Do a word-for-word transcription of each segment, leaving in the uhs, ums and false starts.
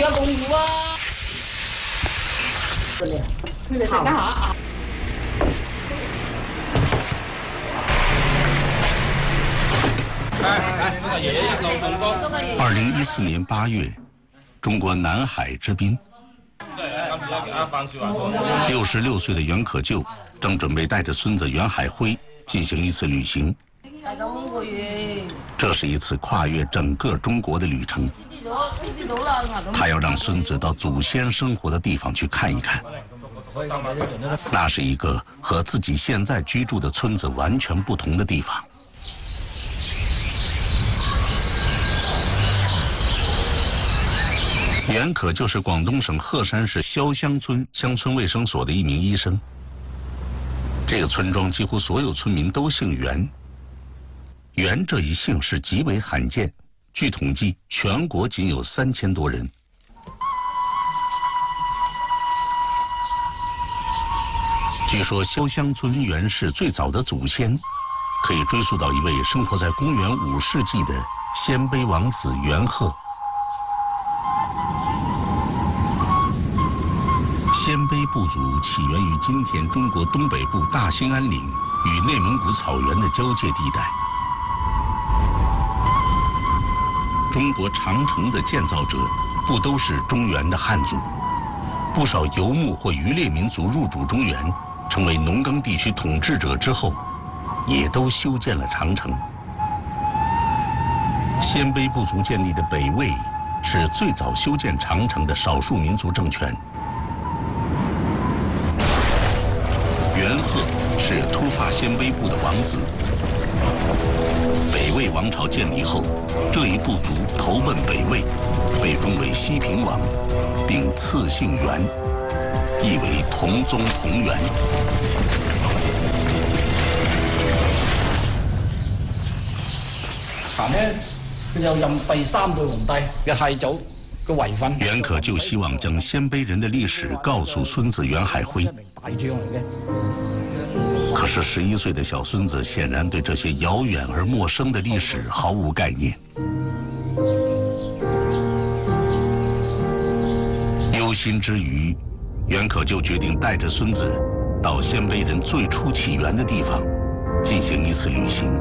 有功夫啊！你嚟食得下啊！ 二零一四年八月，中国南海之滨，六十六岁的袁可舅正准备带着孙子袁海辉进行一次旅行。这是一次跨越整个中国的旅程。他要让孙子到祖先生活的地方去看一看。那是一个和自己现在居住的村子完全不同的地方。袁可就是广东省鹤山市潇湘村乡村卫生所的一名医生。这个村庄几乎所有村民都姓袁。袁这一姓是极为罕见，据统计，全国仅有三千多人。据说潇湘村袁氏最早的祖先，可以追溯到一位生活在公元五世纪的鲜卑王子袁鹤。鲜卑部族起源于今天中国东北部大兴安岭与内蒙古草原的交界地带。中国长城的建造者不都是中原的汉族？不少游牧或渔猎民族入主中原，成为农耕地区统治者之后，也都修建了长城。鲜卑部族建立的北魏是最早修建长城的少数民族政权。袁鹤是突发鲜卑部的王子。北魏王朝建立后，这一部族投奔北魏，被封为西平王，并赐姓袁，意为同宗同源。 呢，佢就任第三代皇帝嘅太祖嘅遺訓。 袁可就希望將鮮卑人的歷史告訴孫子袁海輝。 大將嚟嘅。 可是十一歲的小孫子顯然對這些遙遠而陌生的歷史毫無概念。憂心之餘，袁可就決定帶着孫子到鮮卑人最初起源的地方進行一次旅行。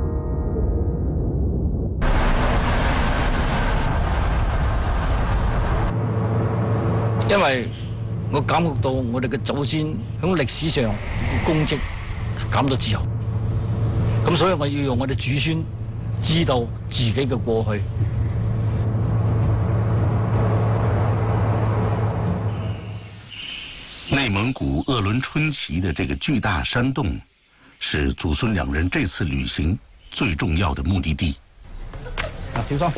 因為我感覺到我哋嘅祖先喺歷史上嘅功績感到自豪，咁所以我要讓我哋祖孫知道自己嘅過去。 內蒙古鄂倫春旗的這個巨大山洞，是祖孫兩人這次旅行最重要的目的地。 啊，小心！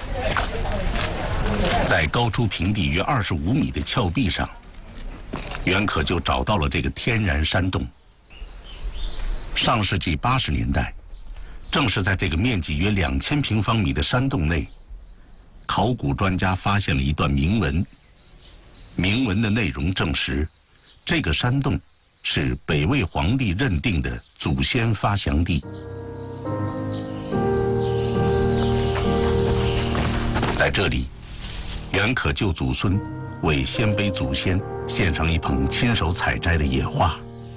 在高出平地約二十五米的峭壁上，袁可就找到了這個天然山洞。上世紀八十年代，正是在這個面積約兩千平方米的山洞內，考古專家發現了一段銘文。銘文的內容證實，這個山洞是北魏皇帝認定的祖先發祥地。在這裡，袁可就祖孫為鮮卑祖先獻上一捧親手採摘的野花。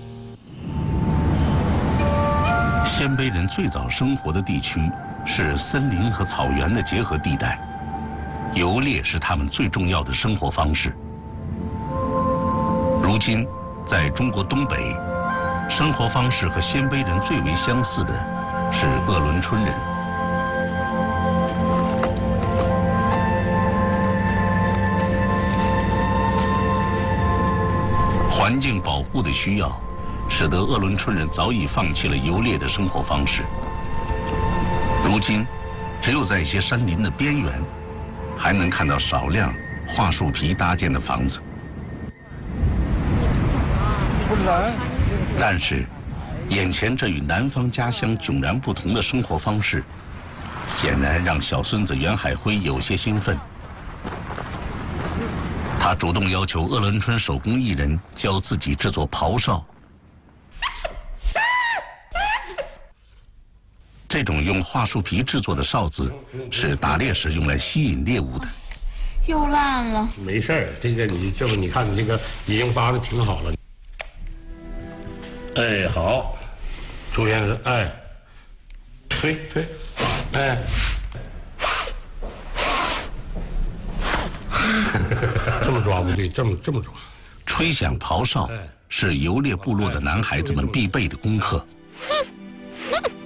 鮮卑人最早生活的地區是森林和草原的結合地帶，遊獵是他們最重要的生活方式。如今，在中國東北，生活方式和鮮卑人最為相似的是鄂倫春人。環境保護的需要，使得鄂倫春人早已放棄了遊獵的生活方式。如今，只有在一些山林的邊緣，還能看到少量桦樹皮搭建的房子。但是，眼前這與南方家鄉迥然不同的生活方式，顯然讓小孫子袁海輝有些興奮。他主動要求鄂倫春手工藝人教自己製作咆哨。這種用桦樹皮製作的哨子是打獵時用來吸引獵物的。 又烂了。 没事儿，这个你这不你看你这个已经扒的挺好了。哎，好，朱先生，哎，推推，哎，这么抓不对，这么这么抓。 吹响咆哮是游猎部落的男孩子们必备的功课。